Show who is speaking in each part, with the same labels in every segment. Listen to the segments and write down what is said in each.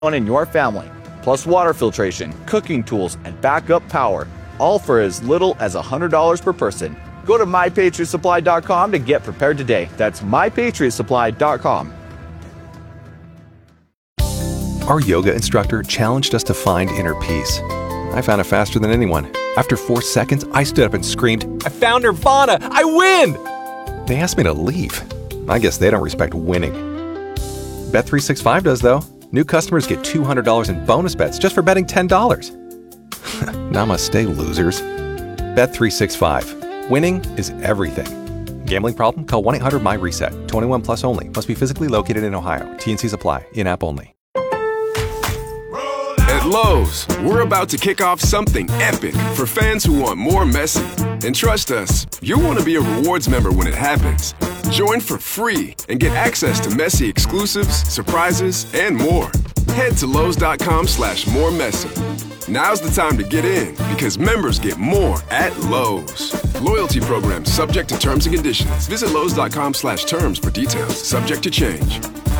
Speaker 1: in your family, plus water filtration, cooking tools, and backup power, all for as little as $100 per person. Go to MyPatriotSupply.com to get prepared today. That's MyPatriotSupply.com.
Speaker 2: Our yoga instructor challenged us to find inner peace. I found it faster than anyone. After 4 seconds, I stood up and screamed, "I found Nirvana! I win!" They asked me to leave. I guess they don't respect winning. Bet365 does, though. New customers get $200 in bonus bets just for betting $10. Namaste, losers. Bet365. Winning is everything. Gambling problem? Call 1-800-MY-RESET. 21 plus only. Must be physically located in Ohio. T&Cs apply. In-app only.
Speaker 3: At Lowe's, we're about to kick off something epic for fans who want more Messi. And trust us, you'll want to be a rewards member when it happens. Join for free and get access to Messi exclusives, surprises, and more. Head to Lowe's.com/moremessy. Now's the time to get in because members get more at Lowe's. Loyalty program subject to terms and conditions. Visit Lowe's.com/terms for details. Subject to change.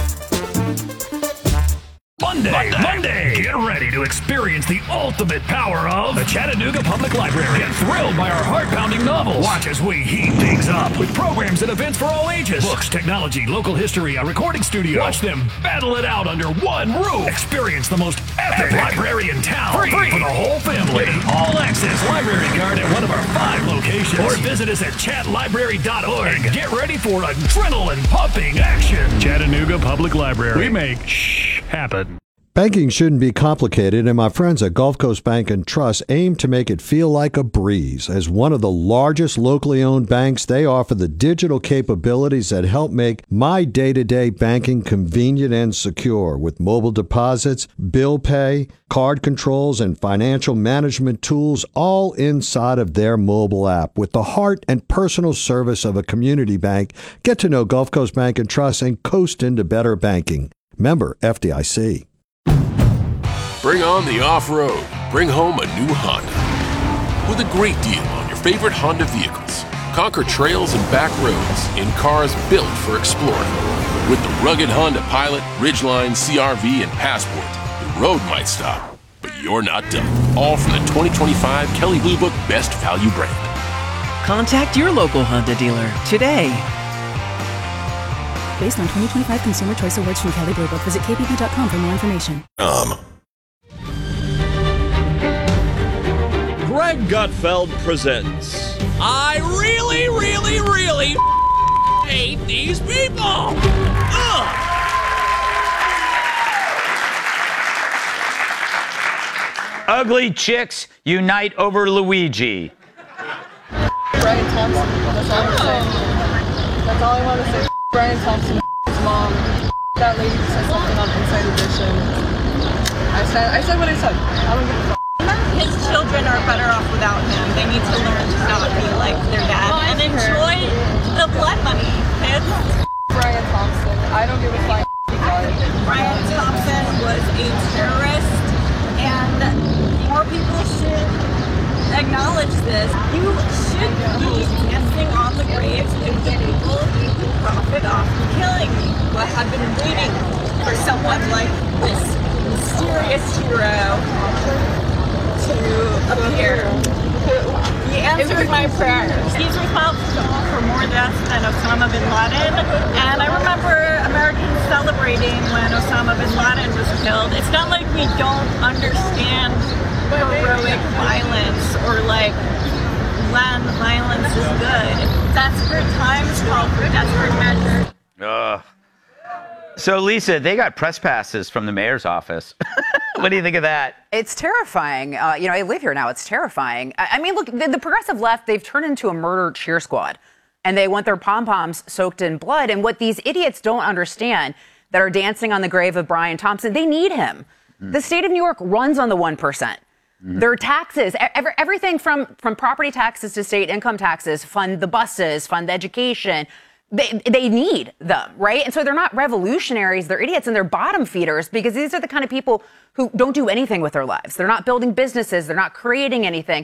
Speaker 4: Monday! Get ready to experience the ultimate power of the Chattanooga Public Library. Get thrilled by our heart-pounding novels. Watch as we heat things up with programs and events for all ages. Books, technology, local history, a recording studio. Watch them battle it out under one roof. Experience the most epic library in town. Free for the whole family. Get an all-access library card at one of our 5 locations. Or visit us at chatlibrary.org. Get ready for adrenaline-pumping action. Chattanooga Public Library. We make happen.
Speaker 5: Banking shouldn't be complicated, and my friends at Gulf Coast Bank and Trust aim to make it feel like a breeze. As one of the largest locally owned banks, they offer the digital capabilities that help make my day-to-day banking convenient and secure with mobile deposits, bill pay, card controls, and financial management tools all inside of their mobile app. With the heart and personal service of a community bank, get to know Gulf Coast Bank and Trust and coast into better banking. Member FDIC.
Speaker 6: Bring on the off-road. Bring home a new Honda. With a great deal on your favorite Honda vehicles. Conquer trails and back roads in cars built for exploring. With the rugged Honda Pilot, Ridgeline, CR-V, and Passport, the road might stop, but you're not done. All from the 2025 Kelley Blue Book Best Value brand.
Speaker 7: Contact your local Honda dealer today.
Speaker 8: Based on 2025 Consumer Choice Awards from Kelley Blue Book. Visit kbb.com for more information.
Speaker 9: Greg Gutfeld presents I really hate these people! Ugh!
Speaker 10: Ugly chicks unite over Luigi.
Speaker 11: Brian Thompson, that's all I'm saying. That's all I want to say. Brian Thompson, his mom. That lady said something on Inside Edition. I said what I said. I don't give a fuck.
Speaker 12: His children are better off without him. They need to learn to not be like their dad and enjoy the blood money, kids.
Speaker 11: Brian Thompson. I don't give a fuck.
Speaker 12: Brian Thompson was a terrorist, and more people should acknowledge this. You should be dancing on the graves of the people who profit off killing. But I've been waiting for someone like this mysterious hero to appear. He answered my prayers. He's responsible for more deaths than Osama bin Laden, and I remember Americans celebrating when Osama bin Laden was killed. It's not like we don't understand heroic violence or like when violence is good. Desperate times call for desperate measures.
Speaker 10: So, Lisa, they got press passes from the mayor's office. What do you think of that?
Speaker 13: It's terrifying. I live here now. It's terrifying. I mean, look, the progressive left, they've turned into a murder cheer squad, and they want their pom-poms soaked in blood. And what these idiots don't understand that are dancing on the grave of Brian Thompson, they need him. The state of New York runs on the 1%. Their taxes, everything from property taxes to state income taxes, fund the buses, fund the education. They need them, right? And so they're not revolutionaries, they're idiots, and they're bottom feeders because these are the kind of people who don't do anything with their lives. They're not building businesses, they're not creating anything.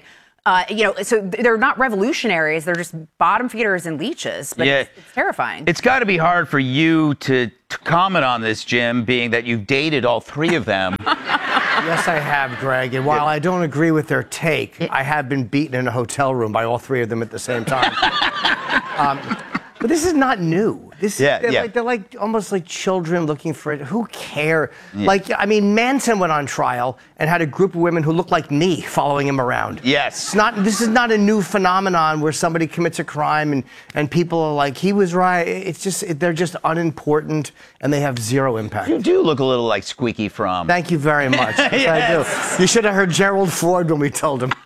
Speaker 13: So they're not revolutionaries. They're just bottom feeders and leeches. But it's terrifying.
Speaker 10: It's got to be hard for you to comment on this, Jim, being that you've dated all three of them.
Speaker 14: Yes, I have, Greg. And while I don't agree with their take, I have been beaten in a hotel room by all three of them at the same time. But this is not new. They're like almost like children looking for it. Who cares?
Speaker 10: Yeah.
Speaker 14: Manson went on trial and had a group of women who looked like me following him around.
Speaker 10: Yes.
Speaker 14: This is not a new phenomenon where somebody commits a crime and people are like, he was right. It's just, they're just unimportant and they have zero impact.
Speaker 10: You do look a little like Squeaky Fromm.
Speaker 14: Thank you very much. Yes. I do. You should have heard Gerald Ford when we told him.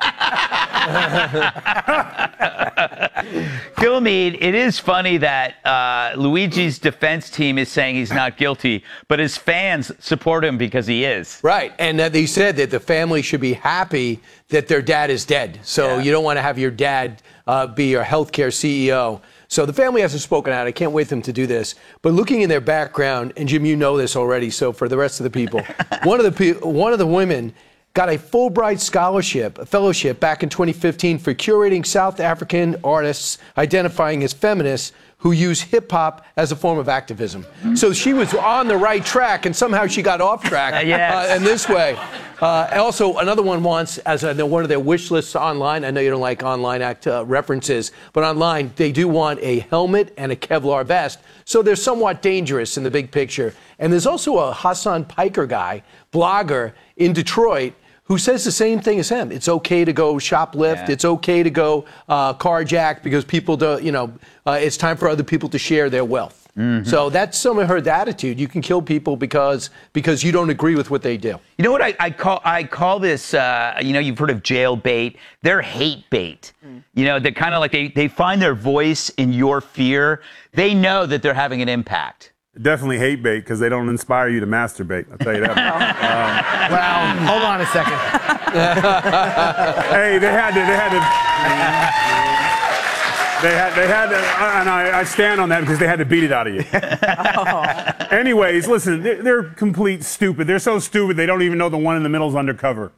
Speaker 10: Kilmeade, it is funny that Luigi's defense team is saying he's not guilty, but his fans support him because he is.
Speaker 15: Right, and they said that the family should be happy that their dad is dead. So you don't want to have your dad be your healthcare CEO. So the family hasn't spoken out. I can't wait for them to do this. But looking in their background, and Jim, you know this already, so for the rest of the people, one of the women got a Fulbright scholarship, a fellowship back in 2015 for curating South African artists identifying as feminists who use hip-hop as a form of activism. So she was on the right track, and somehow she got off track in this way. Also, another one wants, as one of their wish lists online, I know you don't like online references, but online, they do want a helmet and a Kevlar vest, so they're somewhat dangerous in the big picture. And there's also a Hassan Piker guy, blogger in Detroit, who says the same thing as him. It's okay to go shoplift. It's okay to go carjack because people don't, it's time for other people to share their wealth. Mm-hmm. So that's some of her attitude. You can kill people because you don't agree with what they do.
Speaker 10: You know what I call this, you've heard of jail bait. They're hate bait. They're kind of like they find their voice in your fear. They know that they're having an impact.
Speaker 16: Definitely hate bait because they don't inspire you to masturbate. I'll tell you that.
Speaker 14: Well, hold on a second.
Speaker 16: Hey, they had to, and I stand on that because they had to beat it out of you. Anyways, listen, they're complete stupid. They're so stupid they don't even know the one in the middle is undercover.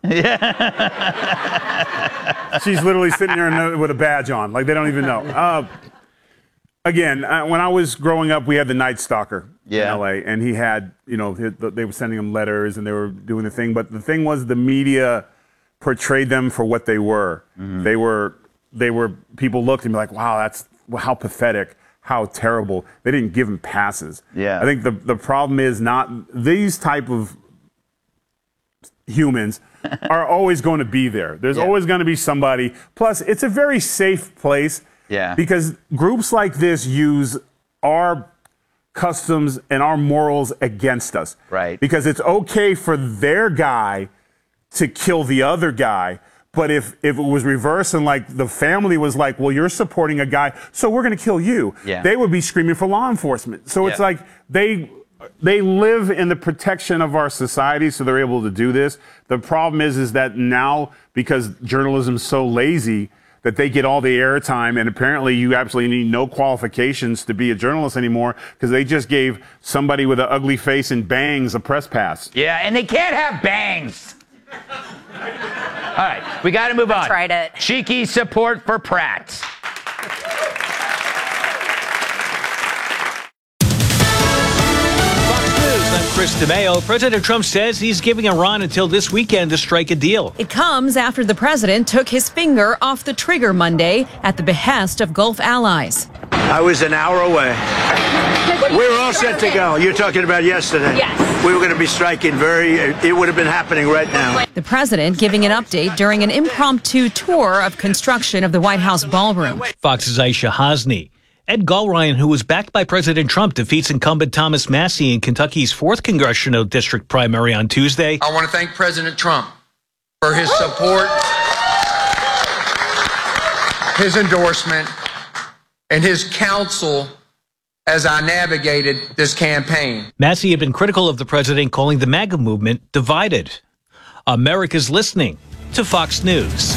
Speaker 16: She's literally sitting there with a badge on, like they don't even know. Again, when I was growing up, we had the Night Stalker in L.A., and he had, they were sending him letters and they were doing the thing. But the thing was, the media portrayed them for what they were. Mm-hmm. They were. People looked and be like, "Wow, how pathetic, how terrible." They didn't give him passes.
Speaker 10: Yeah.
Speaker 16: I think the problem is not these type of humans are always going to be there. There's always going to be somebody. Plus, it's a very safe place.
Speaker 10: Yeah.
Speaker 16: Because groups like this use our customs and our morals against us.
Speaker 10: Right.
Speaker 16: Because it's okay for their guy to kill the other guy. But if it was reversed and like the family was like, well, you're supporting a guy, so we're going to kill you.
Speaker 10: Yeah.
Speaker 16: They would be screaming for law enforcement. So it's like they live in the protection of our society, so they're able to do this. The problem is that now, because journalism's so lazy, that they get all the airtime, and apparently you absolutely need no qualifications to be a journalist anymore because they just gave somebody with an ugly face and bangs a press pass.
Speaker 10: Yeah, and they can't have bangs. All right, we got to move on.
Speaker 13: Tried it.
Speaker 10: Cheeky support for Pratt.
Speaker 17: I'm Chris DeMeo. President Trump says he's giving Iran until this weekend to strike a deal.
Speaker 18: It comes after the president took his finger off the trigger Monday at the behest of Gulf allies.
Speaker 19: I was an hour away. We were all set to go. You're talking about yesterday.
Speaker 18: Yes.
Speaker 19: We were going to be striking it would have been happening right now.
Speaker 18: The president giving an update during an impromptu tour of construction of the White House ballroom.
Speaker 17: Fox's Aisha Hasni. Ed Galryan, who was backed by President Trump, defeats incumbent Thomas Massie in Kentucky's 4th congressional district primary on Tuesday.
Speaker 20: I want to thank President Trump for his support, his endorsement, and his counsel as I navigated this campaign.
Speaker 17: Massie had been critical of the president, calling the MAGA movement divided. America's listening to Fox News.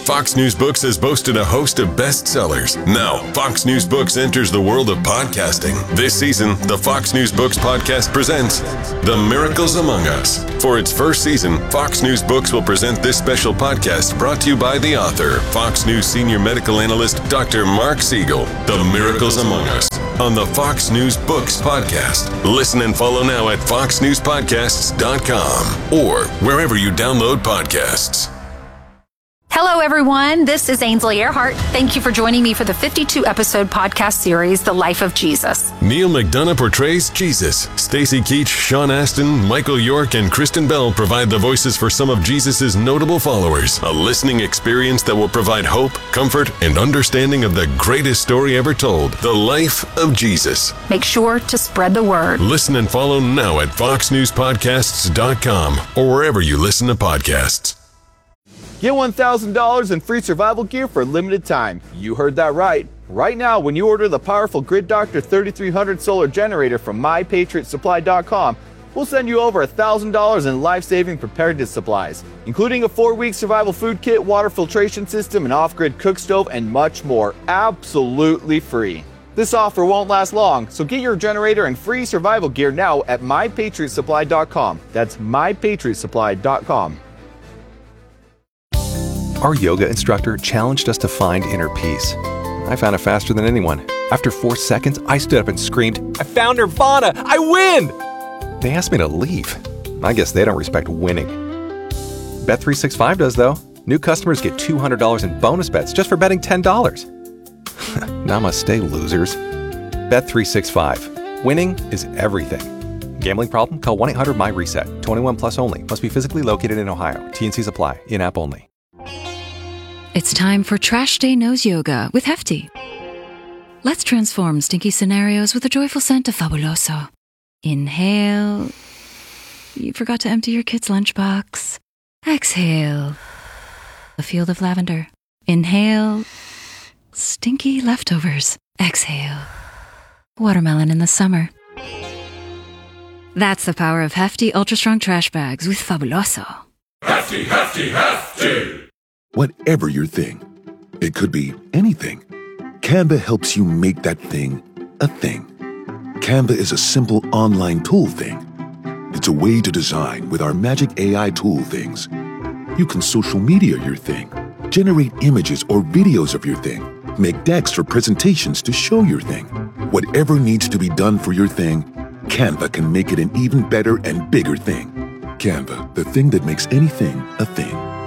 Speaker 21: Fox News Books has boasted a host of bestsellers. Now, Fox News Books enters the world of podcasting. This season, the Fox News Books podcast presents The Miracles Among Us. For its first season, Fox News Books will present this special podcast brought to you by the author, Fox News senior medical analyst, Dr. Mark Siegel. The Miracles Among Us on the Fox News Books podcast. Listen and follow now at foxnewspodcasts.com or wherever you download podcasts.
Speaker 22: Hello, everyone. This is Ainsley Earhart. Thank you for joining me for the 52-episode podcast series, The Life of Jesus.
Speaker 21: Neil McDonough portrays Jesus. Stacy Keach, Sean Astin, Michael York, and Kristen Bell provide the voices for some of Jesus' notable followers. A listening experience that will provide hope, comfort, and understanding of the greatest story ever told, the life of Jesus.
Speaker 22: Make sure to spread the word.
Speaker 21: Listen and follow now at foxnewspodcasts.com or wherever you listen to podcasts.
Speaker 1: Get $1,000 in free survival gear for a limited time. You heard that right. Right now, when you order the powerful Grid Doctor 3300 solar generator from MyPatriotSupply.com, we'll send you over $1,000 in life-saving preparedness supplies, including a 4-week survival food kit, water filtration system, an off-grid cook stove, and much more, absolutely free. This offer won't last long, so get your generator and free survival gear now at MyPatriotSupply.com. That's MyPatriotSupply.com.
Speaker 2: Our yoga instructor challenged us to find inner peace. I found it faster than anyone. After 4 seconds, I stood up and screamed, "I found Nirvana! I win!" They asked me to leave. I guess they don't respect winning. Bet365 does, though. New customers get $200 in bonus bets just for betting $10. Namaste, losers. Bet365. Winning is everything. Gambling problem? Call 1-800-MY-RESET. 21 plus only. Must be physically located in Ohio. T&Cs apply. In-app only.
Speaker 23: It's time for Trash Day Nose Yoga with Hefty. Let's transform stinky scenarios with a joyful scent of Fabuloso. Inhale. You forgot to empty your kid's lunchbox. Exhale. A field of lavender. Inhale. Stinky leftovers. Exhale. Watermelon in the summer. That's the power of Hefty Ultra Strong Trash Bags with Fabuloso.
Speaker 24: Hefty, Hefty, Hefty! Whatever your thing, it could be anything. Canva helps you make that thing a thing. Canva is a simple online tool thing. It's a way to design with our magic AI tool things. You can social media your thing, generate images or videos of your thing, make decks for presentations to show your thing. Whatever needs to be done for your thing, Canva can make it an even better and bigger thing. Canva, the thing that makes anything a thing.